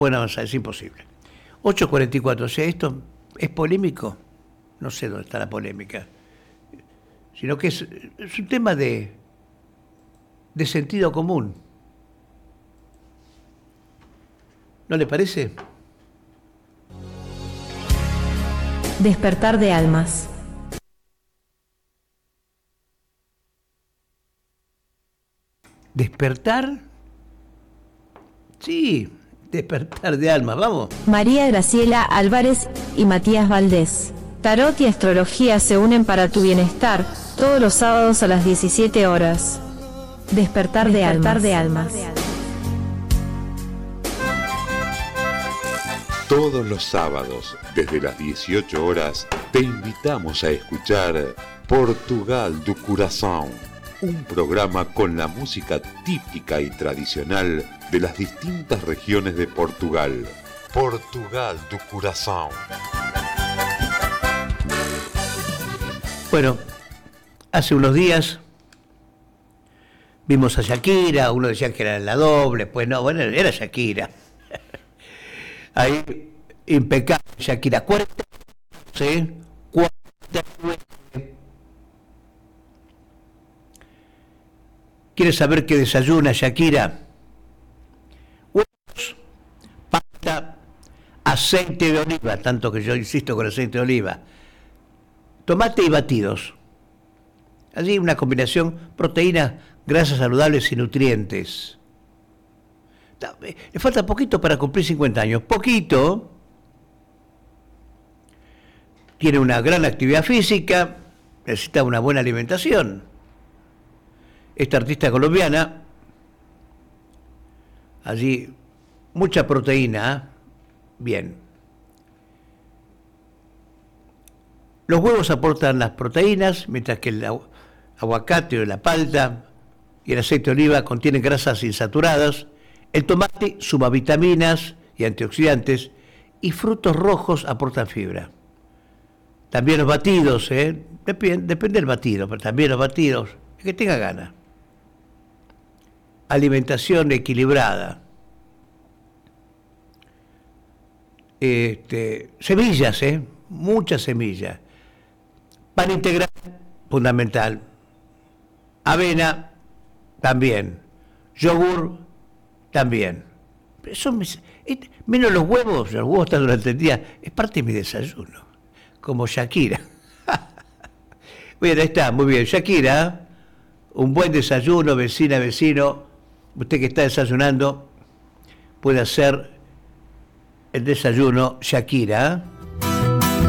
pueden avanzar, es imposible. 8:44, o sea, esto es polémico, no sé dónde está la polémica, sino que es un tema de sentido común. ¿No le parece? Despertar de almas. ¿Despertar? Sí, despertar de almas, vamos. María Graciela Álvarez y Matías Valdés. Tarot y astrología se unen para tu bienestar, todos los sábados a las 17 horas. Despertar de almas. Todos los sábados, desde las 18 horas, te invitamos a escuchar Portugal do Coração, un programa con la música típica y tradicional de las distintas regiones de Portugal. Portugal do Coração. Bueno, hace unos días vimos a Shakira, uno decía que era la doble, pues no, bueno, era Shakira. Ahí, impecable Shakira, 40, ¿sí? 49. ¿Quieres saber qué desayuna Shakira? Huevos, pasta, aceite de oliva, tanto que yo insisto con aceite de oliva, tomate y batidos. Allí una combinación proteínas, grasas saludables y nutrientes. Le falta poquito para cumplir 50 años. Poquito. Tiene una gran actividad física. Necesita una buena alimentación. Esta artista colombiana, allí mucha proteína. Bien. Los huevos aportan las proteínas, mientras que el aguacate o la palta y el aceite de oliva contienen grasas insaturadas. El tomate suma vitaminas y antioxidantes y frutos rojos aportan fibra. También los batidos, depende del batido, pero también los batidos, el que tenga ganas. Alimentación equilibrada. Semillas, muchas semillas. Pan integral, fundamental. Avena, también. Yogur, también. Menos los huevos están durante el día, es parte de mi desayuno, como Shakira. Bueno, ahí está, muy bien. Shakira, un buen desayuno, vecina, vecino, usted que está desayunando, puede hacer el desayuno Shakira.